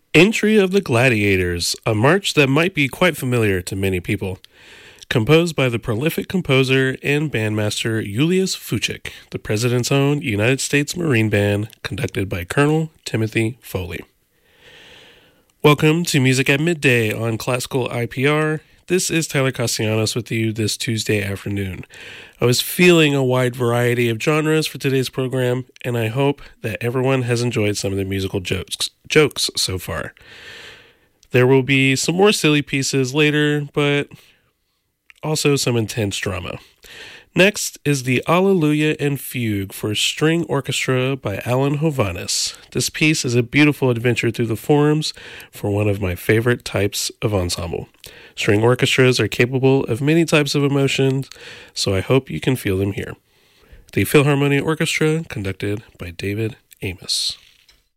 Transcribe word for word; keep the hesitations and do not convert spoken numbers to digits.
Entry of the Gladiators, a march that might be quite familiar to many people. Composed by the prolific composer and bandmaster Julius Fuchik, the President's Own United States Marine Band, conducted by Colonel Timothy Foley. Welcome to Music at Midday on Classical I P R. This is Tyler Castellanos with you this Tuesday afternoon. I was feeling a wide variety of genres for today's program, and I hope that everyone has enjoyed some of the musical jokes, jokes so far. There will be some more silly pieces later, but also some intense drama. Next is the Alleluia and Fugue for String Orchestra by Alan Hovhaness. This piece is a beautiful adventure through the forms for one of my favorite types of ensemble. String orchestras are capable of many types of emotions, so I hope you can feel them here. The Philharmonia Orchestra, conducted by David Amos.